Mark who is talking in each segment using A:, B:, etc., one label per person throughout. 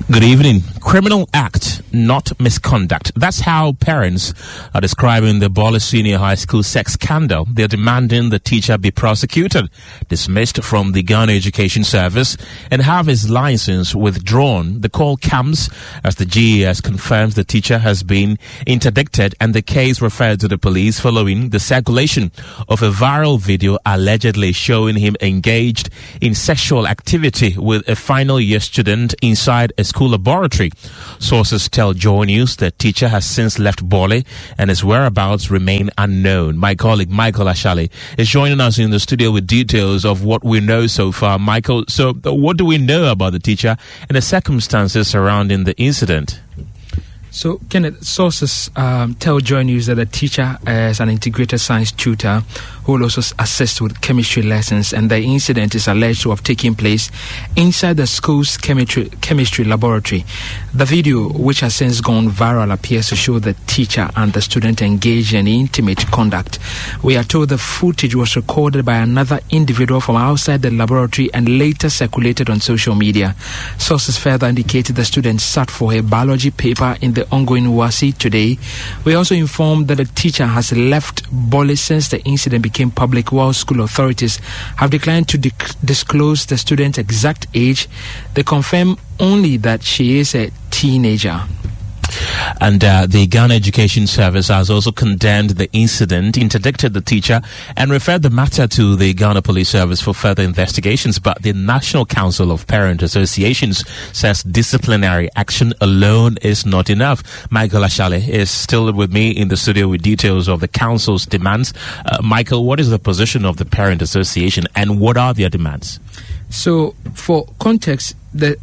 A: Good evening. Criminal act, not misconduct. That's how parents are describing the Bole Senior High School sex scandal. They're demanding the teacher be prosecuted, dismissed from the Ghana Education Service, and have his license withdrawn. The call comes as the GES confirms the teacher has been interdicted and the case referred to the police following the circulation of a viral video allegedly showing him engaged in sexual activity with a final year student inside a school laboratory. Sources tell Joy News the teacher has since left Bole and his whereabouts remain unknown. My colleague Michael Ashali is joining us in the studio with details of what we know so far. Michael, so what do we know about the teacher and the circumstances surrounding the incident?
B: So, Kenneth, sources tell Joy News that the teacher is an integrated science tutor who will also assist with chemistry lessons, and the incident is alleged to have taken place inside the school's chemistry laboratory. The video, which has since gone viral, appears to show the teacher and the student engaged in intimate conduct. We are told the footage was recorded by another individual from outside the laboratory and later circulated on social media. Sources further indicated the student sat for her biology paper in the ongoing WASI today. We also informed that the teacher has left Bole since the incident became public, while school authorities have declined to disclose the student's exact age. They confirm only that she is a teenager.
A: And the Ghana Education Service has also condemned the incident, interdicted the teacher, and referred the matter to the Ghana Police Service for further investigations. But the National Council of Parent Associations says disciplinary action alone is not enough. Michael Ashale is still with me in the studio with details of the council's demands. Michael, what is the position of the Parent Association and what are their demands?
B: So, for context, the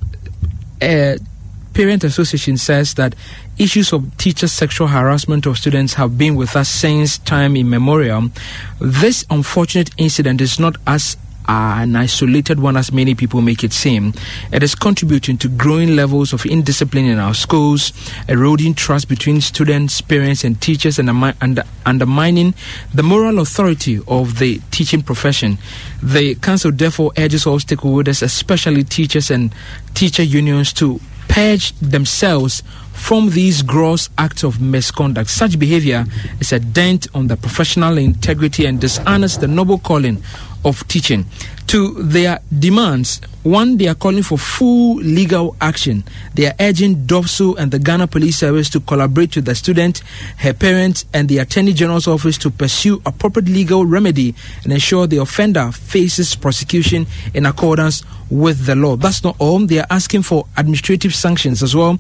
B: Parent Association says that issues of teacher sexual harassment of students have been with us since time immemorial. This unfortunate incident is not as an isolated one as many people make it seem. It is contributing to growing levels of indiscipline in our schools, eroding trust between students, parents, and teachers, and undermining the moral authority of the teaching profession. The council therefore urges all stakeholders, especially teachers and teacher unions, to purge themselves from these gross acts of misconduct. Such behavior is a dent on the professional integrity and dishonors the noble calling of teaching. To their demands, one, they are calling for full legal action. They are urging DOPSO and the Ghana Police Service to collaborate with the student, her parents, and the Attorney General's office to pursue appropriate legal remedy and ensure the offender faces prosecution in accordance with the law. That's not all. They are asking for administrative sanctions as well.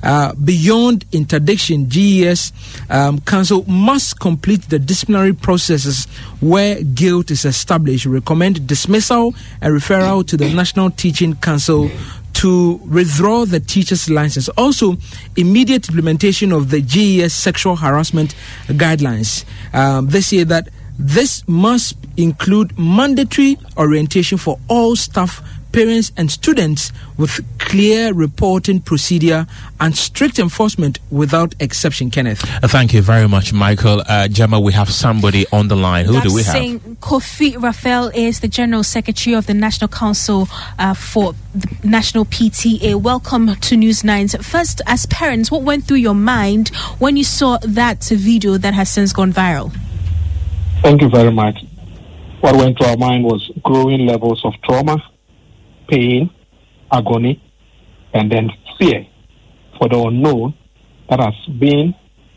B: Beyond interdiction, GES Council must complete the disciplinary processes where guilt is established, recommend dismissal and referral to the National Teaching Council to withdraw the teacher's license. Also, immediate implementation of the GES sexual harassment guidelines. They say that this must include mandatory orientation for all staff, parents, and students with clear reporting procedure and strict enforcement without exception. Kenneth.
A: Thank you very much, Michael. Gemma, we have somebody on the line. Who do we have?
C: Kofi Raphael is the General Secretary of the National Council for the National PTA. Welcome to News 9. First, as parents, what went through your mind when you saw that video that has since gone viral?
D: Thank you very much. What went to our mind was growing levels of trauma, pain, agony, and then fear for the unknown that has been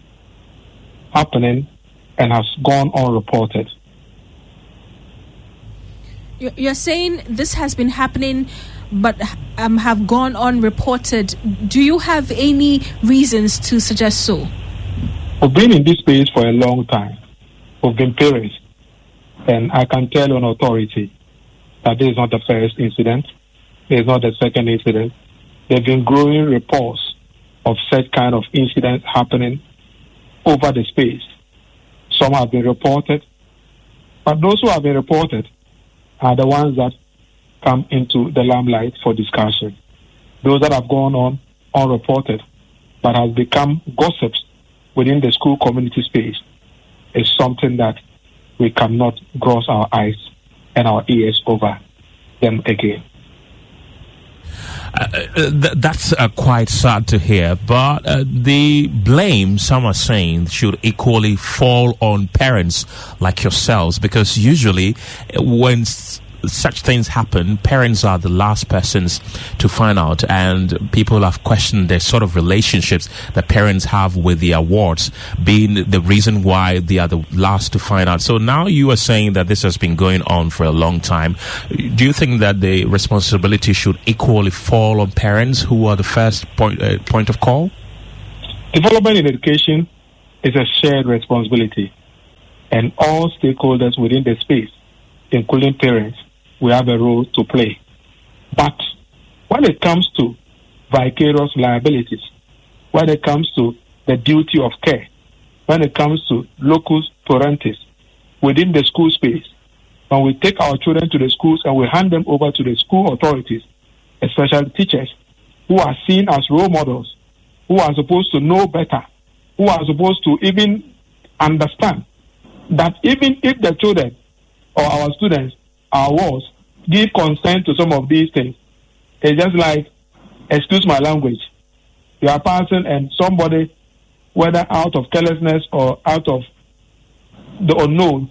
D: happening and has gone unreported.
C: You're saying this has been happening but have gone unreported. Do you have any reasons to suggest so?
D: We've been in this space for a long time. We've been parents, and I can tell on authority that this is not the first incident. This is not the second incident. There have been growing reports of such kind of incidents happening over the space. Some have been reported, but those who have been reported are the ones that come into the limelight for discussion. Those that have gone on unreported but has become gossips within the school community space is something that we cannot cross our eyes and our ears over them again.
A: That's quite sad to hear, but the blame, some are saying, should equally fall on parents like yourselves, because usually when such things happen, parents are the last persons to find out, and people have questioned the sort of relationships that parents have with the awards being the reason why they are the last to find out. So now you are saying that this has been going on for a long time. Do you think that the responsibility should equally fall on parents, who are the first point of call?
D: Development in education is a shared responsibility, and all stakeholders within the space, including parents, we have a role to play. But when it comes to vicarious liabilities, when it comes to the duty of care, when it comes to locus parentis within the school space, when we take our children to the schools and we hand them over to the school authorities, especially teachers, who are seen as role models, who are supposed to know better, who are supposed to even understand that even if the children or our students, our wards, give consent to some of these things, it's just like, excuse my language, you are passing and somebody, whether out of carelessness or out of the unknown,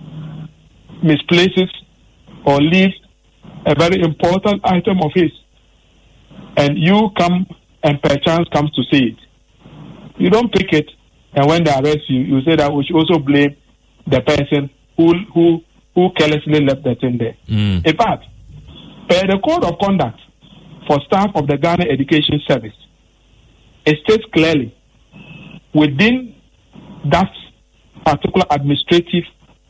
D: misplaces or leaves a very important item of his, and you come and perchance comes to see it. You don't pick it, and when they arrest you, you say that we should also blame the person who carelessly left the thing there. In fact, per the code of conduct for staff of the Ghana Education Service, it states clearly within that particular administrative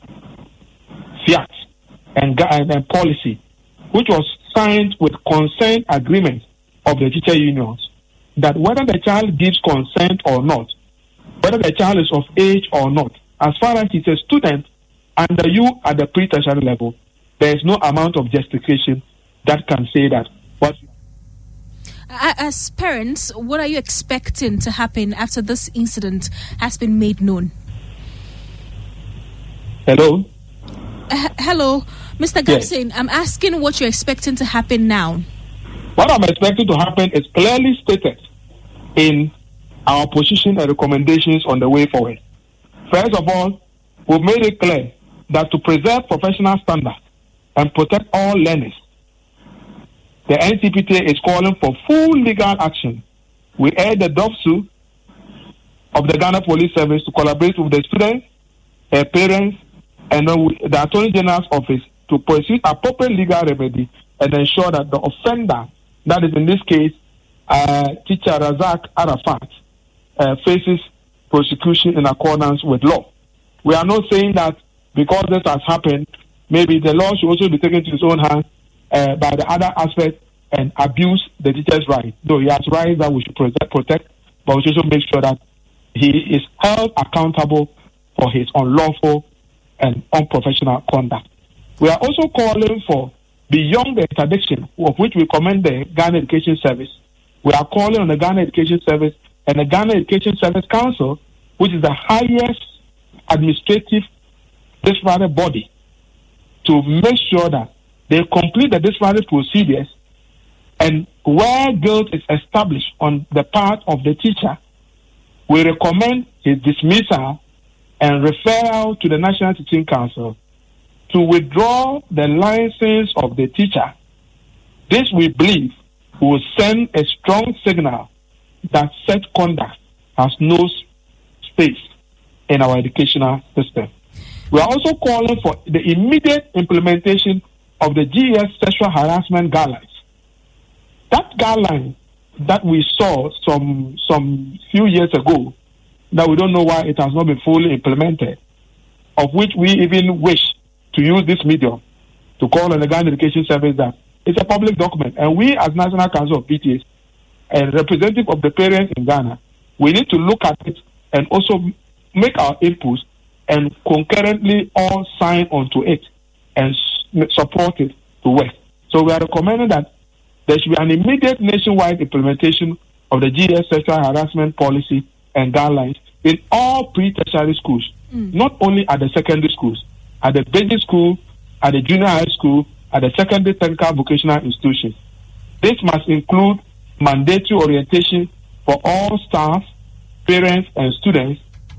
D: fiat and policy, which was signed with consent agreement of the teacher unions, that whether the child gives consent or not, whether the child is of age or not, as far as he's a student under you at the pre-tertiary level, there is no amount of justification that can say that.
C: As parents, what are you expecting to happen after this incident has been made known?
D: Hello?
C: Hello, Mr. Gabson, yes. I'm asking what you're expecting to happen now.
D: What I'm expecting to happen is clearly stated in our position and recommendations on the way forward. First of all, we've made it clear that to preserve professional standards and protect all learners, the NCPTA is calling for full legal action. We urge the DOPSU of the Ghana Police Service to collaborate with the students, their parents, and the Attorney General's office to pursue appropriate legal remedy and ensure that the offender, that is in this case, teacher Razak Arafat, faces prosecution in accordance with law. We are not saying that because this has happened, maybe the law should also be taken to his own hands by the other aspect and abuse the teacher's right. Though he has rights that we should protect, but we should also make sure that he is held accountable for his unlawful and unprofessional conduct. We are also calling for, beyond the interdiction, of which we commend the Ghana Education Service, we are calling on the Ghana Education Service and the Ghana Education Service Council, which is the highest administrative disciplinary body, to make sure that they complete the disciplinary procedures, and where guilt is established on the part of the teacher, we recommend his dismissal and referral to the National Teaching Council to withdraw the license of the teacher. This, we believe, will send a strong signal that such conduct has no space in our educational system. We are also calling for the immediate implementation of the GES sexual harassment guidelines. That guideline that we saw some few years ago, that we don't know why it has not been fully implemented, of which we even wish to use this medium to call on the Ghana Education Service that it's a public document, and we as National Council of PTAs and representative of the parents in Ghana, we need to look at it and also make our inputs and concurrently all sign onto it and support it to work. So we are recommending that there should be an immediate nationwide implementation of the GS sexual harassment policy and guidelines in all pre-tertiary schools, not only at the secondary schools, at the basic school, at the junior high school, at the secondary technical vocational institutions. This must include mandatory orientation for all staff, parents, and students.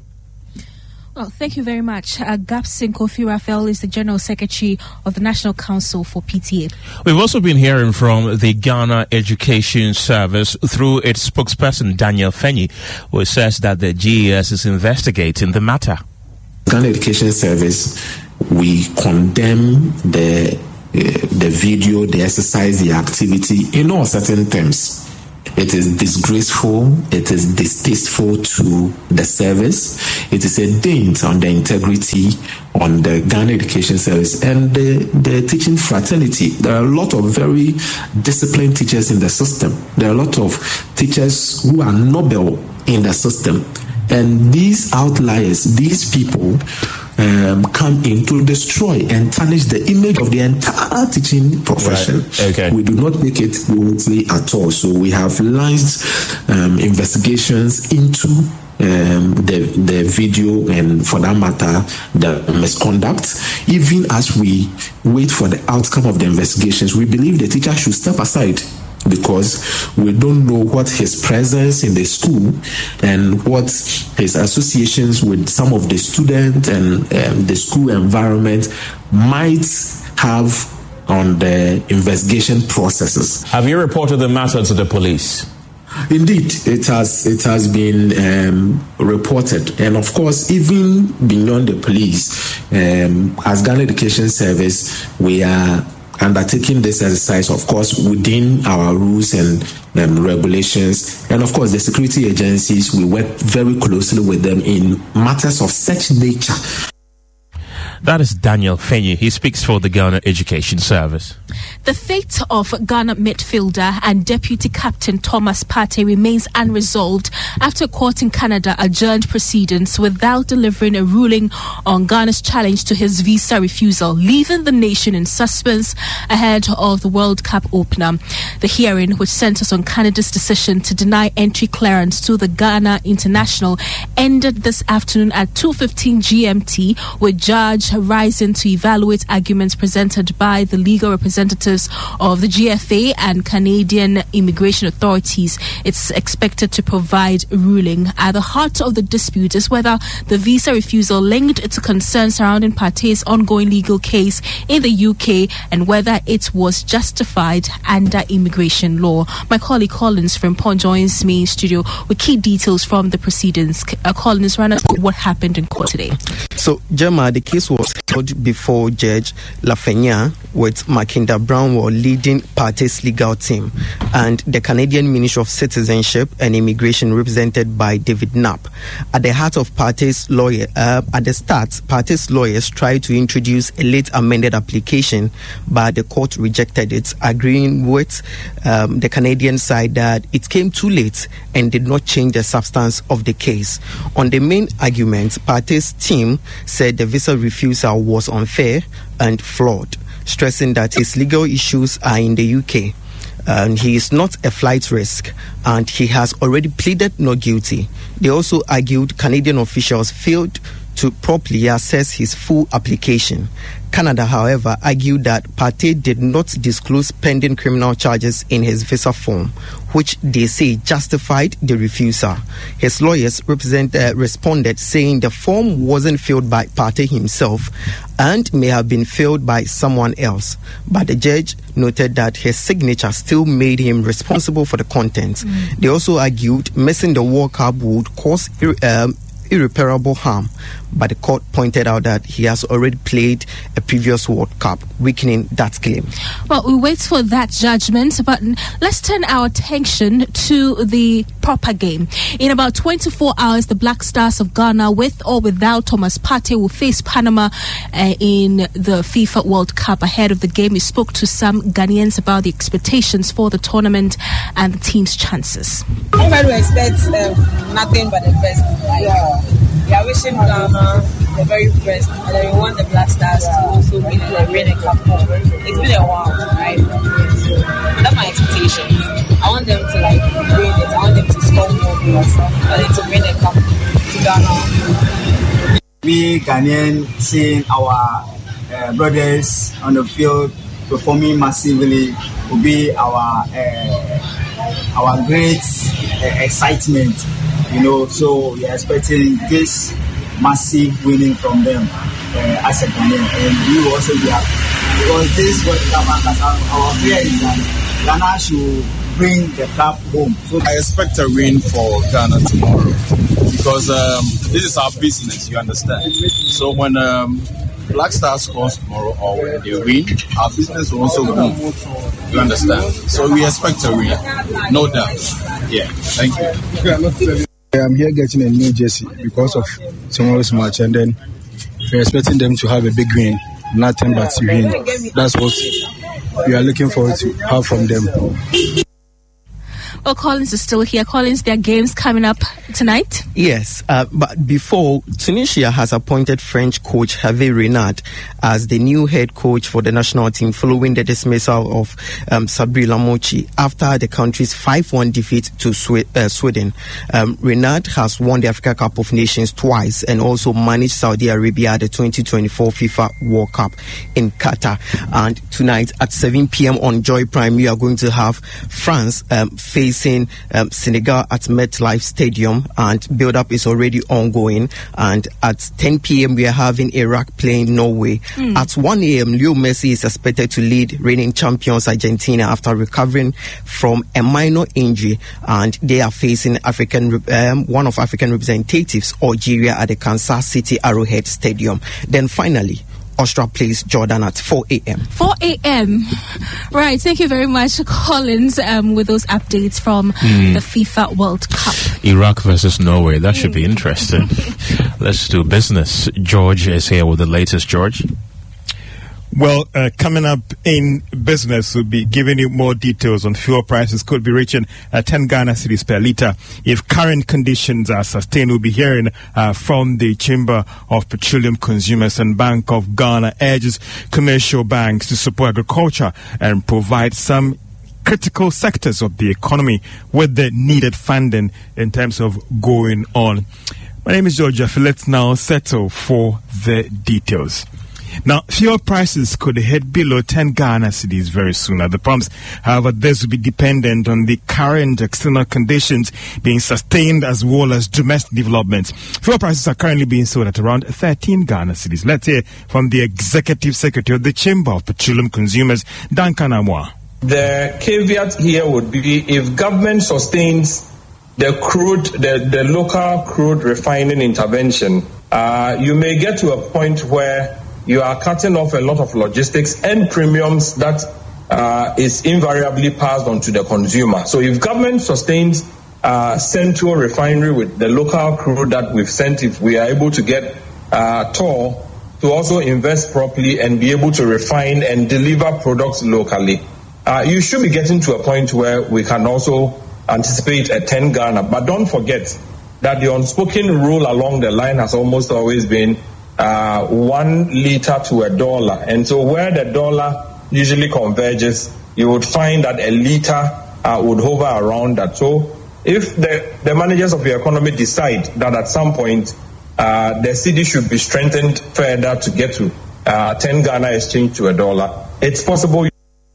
C: Well, thank you very much. Gapsin Kofi Raphael is the General Secretary of the National Council for PTA.
A: We've also been hearing from the Ghana Education Service through its spokesperson, Daniel Fenyi, who says that the GES is investigating the matter.
E: Ghana Education Service, we condemn the video, the exercise, the activity in all certain terms. It is disgraceful, it is distasteful to the service, it is a dent on the integrity on the Ghana Education Service and the teaching fraternity. There are a lot of very disciplined teachers in the system. There are a lot of teachers who are noble in the system. And these outliers, these people, come in to destroy and tarnish the image of the entire teaching profession.
A: Right. Okay.
E: We do not make it lightly at all. So we have launched investigations into the video and, for that matter, the misconduct. Even as we wait for the outcome of the investigations, we believe the teacher should step aside, because we don't know what his presence in the school and what his associations with some of the students and the school environment might have on the investigation processes.
A: Have you reported the matter to the police?
E: Indeed, it has been reported, and of course, even beyond the police, as Ghana Education Service, we are undertaking this exercise, of course, within our rules and regulations. And of course, the security agencies, we work very closely with them in matters of such nature.
A: That is Daniel Fenyi. He speaks for the Ghana Education Service.
C: The fate of Ghana midfielder and deputy captain Thomas Partey remains unresolved after a court in Canada adjourned proceedings without delivering a ruling on Ghana's challenge to his visa refusal, leaving the nation in suspense ahead of the World Cup opener. The hearing, which centers on Canada's decision to deny entry clearance to the Ghana International, ended this afternoon at 2:15 GMT, with Judge rising to evaluate arguments presented by the legal representatives of the GFA and Canadian immigration authorities. It's expected to provide a ruling. At the heart of the dispute is whether the visa refusal linked to concerns surrounding Partey's ongoing legal case in the UK and whether it was justified under immigration law. My colleague Collins Frimpong joins me in studio with key details from the proceedings. Collins, run us through what happened in court today.
F: So, Gemma, the case was held before Judge Lafreniere, with Makinda Brownwell leading Partey's legal team, and the Canadian Ministry of Citizenship and Immigration, represented by David Knapp. At the heart of Partey's lawyer, at the start, Partey's lawyers tried to introduce a late amended application, but the court rejected it, agreeing with the Canadian side that it came too late and did not change the substance of the case. On the main argument, Partey's team said the visa refusal was unfair and flawed, stressing that his legal issues are in the UK. He is not a flight risk and he has already pleaded not guilty. They also argued Canadian officials failed to properly assess his full application. Canada, however, argued that Partey did not disclose pending criminal charges in his visa form, which they say justified the refusal. His lawyers responded, saying the form wasn't filled by Partey himself and may have been filled by someone else. But the judge noted that his signature still made him responsible for the content. They also argued missing the World Cup would cause irreparable harm, but the court pointed out that he has already played a previous World Cup, weakening that claim.
C: Well, we wait for that judgment, but let's turn our attention to the proper game. In about 24 hours, the Black Stars of Ghana, with or without Thomas Partey, will face Panama in the FIFA World Cup. Ahead of the game, we spoke to some Ghanaians about the expectations for the tournament and the team's chances.
G: Everybody expects nothing but the best. We are wishing Ghana the very best, and then we want the Black Stars to also win the cup. It's been a while, right? So that's my expectation. I want them to win it. I want them to score more goals, and then to win the cup to Ghana.
H: We Ghanaians seeing our brothers on the field performing massively will be our great excitement, so we are expecting this massive winning from them as a Ghanaian, and we will also be happy because this is what our fear is that Ghana should bring the cup home.
I: So I expect a win for Ghana tomorrow because this is our business, you understand. So when Black Stars scores tomorrow or when they win, our business will also win. You understand? So we expect a win, no doubt. Yeah, thank you.
J: I'm here getting a new jersey because of tomorrow's match, and then we're expecting them to have a big win, nothing but win. That's what we are looking forward to have from them.
C: Well, Collins is still here. Collins, there are games coming up tonight.
F: Yes, but before, Tunisia has appointed French coach Hervé Renard as the new head coach for the national team following the dismissal of Sabri Lamouchi after the country's 5-1 defeat to Sweden. Renard has won the Africa Cup of Nations twice and also managed Saudi Arabia at the 2024 FIFA World Cup in Qatar. And tonight at 7 p.m. on Joy Prime, we are going to have France facing Senegal at MetLife Stadium, and build-up is already ongoing. And at 10 p.m. we are having Iraq playing Norway. At 1 a.m. Leo Messi is expected to lead reigning champions Argentina after recovering from a minor injury, and they are facing one of African representatives, Algeria, at the Kansas City Arrowhead Stadium. Then finally, Austria plays Jordan at 4 a.m.
C: 4 a.m. Right. Thank you very much, Collins, with those updates from the FIFA World Cup.
A: Iraq versus Norway. That should be interesting. Let's do business. George is here with the latest. George?
K: Well, coming up in business, we'll be giving you more details on fuel prices. Could be reaching 10 Ghana cedis per litre. If current conditions are sustained, we'll be hearing from the Chamber of Petroleum Consumers, and Bank of Ghana urges commercial banks to support agriculture and provide some critical sectors of the economy with the needed funding in terms of going on. My name is George Jaffe. Let's now settle for the details. Now, fuel prices could head below 10 Ghana cedis very soon at the pumps. However, this will be dependent on the current external conditions being sustained as well as domestic developments. Fuel prices are currently being sold at around 13 Ghana cedis. Let's hear from the Executive Secretary of the Chamber of Petroleum Consumers, Duncan Amoah.
L: The caveat here would be if government sustains the local crude refining intervention, you may get to a point where you are cutting off a lot of logistics and premiums that is invariably passed on to the consumer. So if government sustains Central Refinery with the local crude that we've sent, if we are able to get TOR to also invest properly and be able to refine and deliver products locally, you should be getting to a point where we can also anticipate a 10 Ghana. But don't forget that the unspoken rule along the line has almost always been 1 liter to $1. And so where the dollar usually converges, you would find that a liter would hover around that. So if the managers of the economy decide that at some point the city should be strengthened further to get to 10 Ghana exchange to $1, it's possible.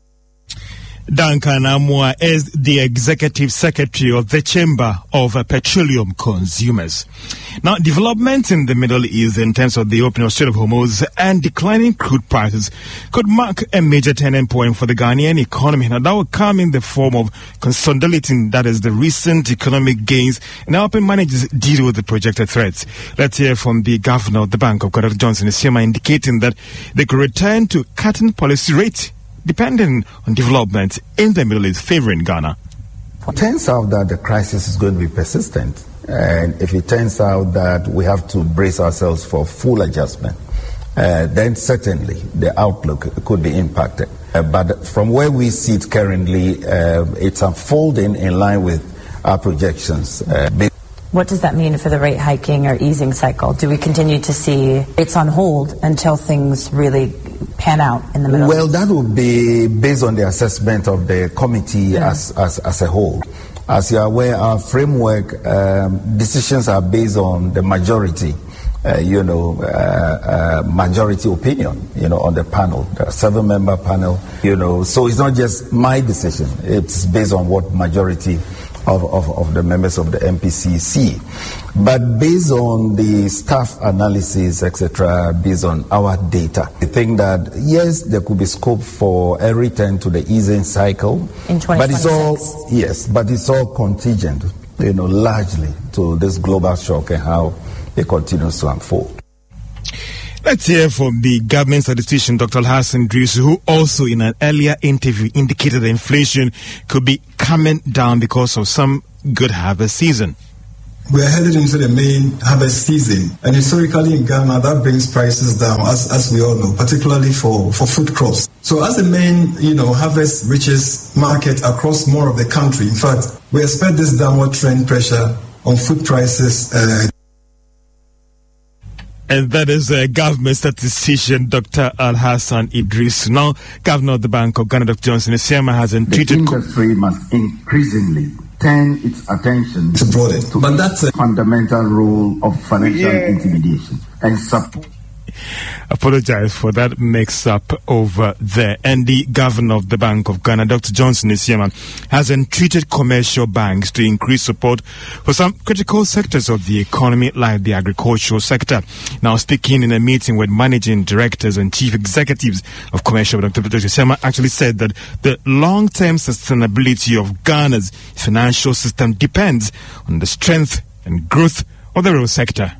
K: Duncan Amoah is the Executive Secretary of the Chamber of Petroleum Consumers. Now, developments in the Middle East in terms of the opening of Strait of Hormuz and declining crude prices could mark a major turning point for the Ghanaian economy. Now, that will come in the form of consolidating, that is, the recent economic gains and helping managers deal with the projected threats. Let's hear from the Governor of the Bank of Ghana, Johnson Isioma, indicating that they could return to cutting policy rate depending on developments in the Middle East favoring Ghana.
M: It turns out that the crisis is going to be persistent, and if it turns out that we have to brace ourselves for full adjustment, then certainly the outlook could be impacted. But from where we sit currently, it's unfolding in line with our projections.
N: What does that mean for the rate hiking or easing cycle? Do we continue to see rates on hold until things really pan out in the Middle East?
M: Well, that will be based on the assessment of the committee as a whole. As you are aware, our framework decisions are based on the majority majority opinion, on the panel. The 7-member panel, so it's not just my decision. It's based on what majority of the members of the MPC see. But based on the staff analysis, etc., based on our data, I think that, yes, there could be scope for a return to the easing cycle.
N: In 2026.
M: But it's all contingent, largely to this global shock and how it continues to unfold.
K: Let's hear from the government statistician, Dr. Alhassan Idris, who also in an earlier interview indicated that inflation could be coming down because of some good harvest season.
O: We are headed into the main harvest season, and historically in Ghana, that brings prices down, as we all know, particularly for food crops. So as the main, harvest reaches market across more of the country, in fact, we expect this downward trend pressure on food prices.
K: And that is government statistician Dr. Alhassan Idris. Now, Governor of the Bank of Ghana, Dr. Johnson Isiama, has entreated...
M: The industry must increasingly turn its attention to but that's a fundamental role of financial intimidation and support.
K: Apologize for that mix-up over there. And the governor of the Bank of Ghana, Dr. Johnson Isiama, has entreated commercial banks to increase support for some critical sectors of the economy, like the agricultural sector. Now, speaking in a meeting with managing directors and chief executives of commercial, Dr. Isiama actually said that the long-term sustainability of Ghana's financial system depends on the strength and growth of the real sector.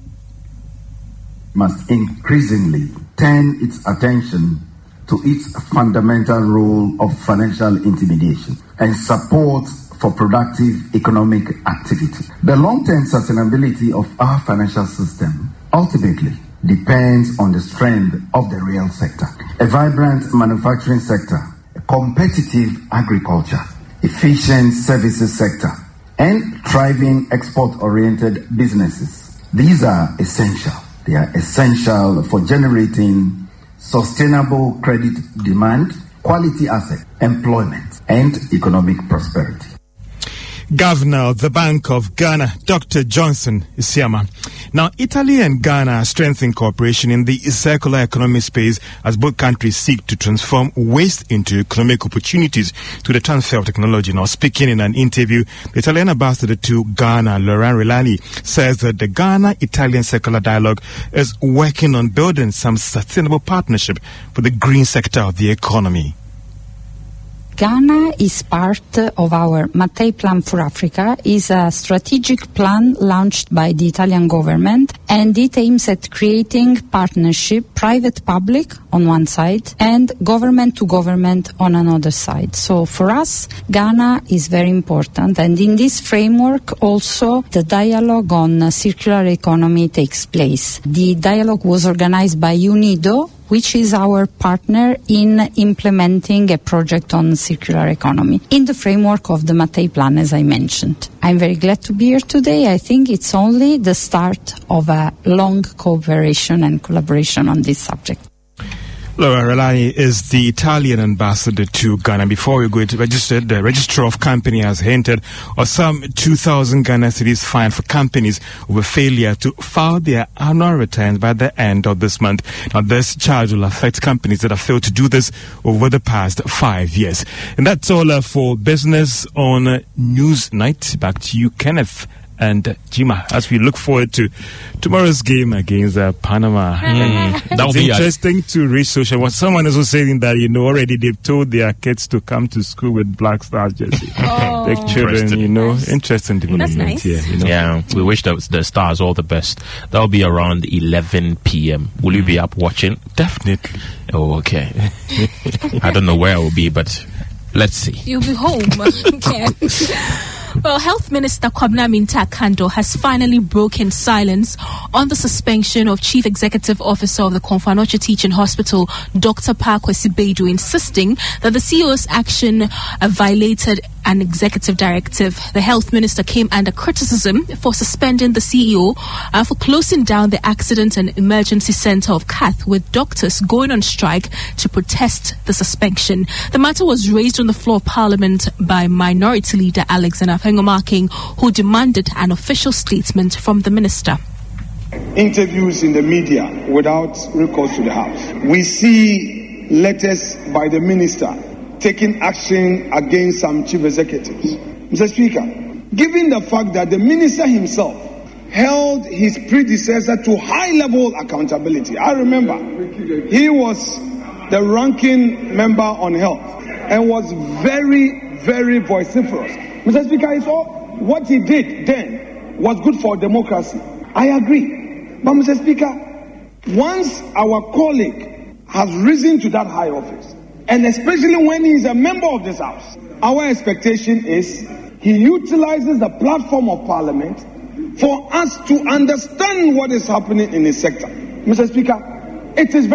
M: Must increasingly turn its attention to its fundamental role of financial intimidation and support for productive economic activity. The long-term sustainability of our financial system ultimately depends on the strength of the real sector. A vibrant manufacturing sector, a competitive agriculture, efficient services sector, and thriving export-oriented businesses. These are essential. They are essential for generating sustainable credit demand, quality asset, employment, and economic prosperity.
K: Governor of the Bank of Ghana, Dr. Johnson Isiama. Now, Italy and Ghana are strengthening cooperation in the circular economy space as both countries seek to transform waste into economic opportunities through the transfer of technology. Now, speaking in an interview, the Italian ambassador to Ghana, Laurent Relani, says that the Ghana-Italian Circular Dialogue is working on building some sustainable partnership for the green sector of the economy.
P: Ghana is part of our Mattei Plan for Africa. Is a strategic plan launched by the Italian government, and it aims at creating partnership, private-public on one side and government-to-government on another side. So for us, Ghana is very important, and in this framework also the dialogue on circular economy takes place. The dialogue was organized by UNIDO, which is our partner in implementing a project on circular economy in the framework of the Mattei Plan, as I mentioned. I'm very glad to be here today. I think it's only the start of a long cooperation and collaboration on this subject.
K: Laura Relani is the Italian ambassador to Ghana. Before we go to register, the Registrar of Company has hinted of some 2,000 Ghana cedis fine for companies over failure to file their annual returns by the end of this month. Now, this charge will affect companies that have failed to do this over the past 5 years. And that's all for Business on Newsnight. Back to you, Kenneth and Jima, as we look forward to tomorrow's game against Panama.
A: That will
K: be interesting to read social. Well, someone is also saying that, already they've told their kids to come to school with Black Stars jersey. The children, interesting development
C: nice.
K: here.
A: Yeah, we wish the Stars all the best. That'll be around 11 p.m. Will you be up watching?
K: Definitely.
A: Oh, okay. I don't know where I will be, but let's see.
C: You'll be home. Okay. Well, Health Minister Kwabena Minta Kando has finally broken silence on the suspension of Chief Executive Officer of the Komfo Teaching Hospital, Dr. Parkwesi Beidou, insisting that the CEO's action violated an executive directive. The Health Minister came under criticism for suspending the CEO for closing down the Accident and Emergency Center of Kath, with doctors going on strike to protest the suspension. The matter was raised on the floor of Parliament by Minority Leader Alexander Fengomarking, who demanded an official statement from the minister.
Q: interviews in the media without recourse to the House. We see letters by the minister taking action against some chief executives. Mr. Speaker, given the fact that the minister himself held his predecessor to high-level accountability, I remember he was the ranking member on health and was very, very vociferous. Mr. Speaker, I saw what he did then was good for democracy. I agree. But Mr. Speaker, once our colleague has risen to that high office, and especially when he is a member of this House, our expectation is he utilizes the platform of Parliament for us to understand what is happening in his sector. Mr. Speaker, it is very